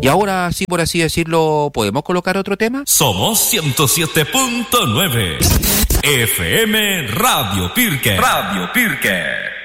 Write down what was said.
Y ahora sí, por así decirlo, ¿podemos colocar otro tema? Somos 107.9 FM Radio Pirque. Radio Pirque.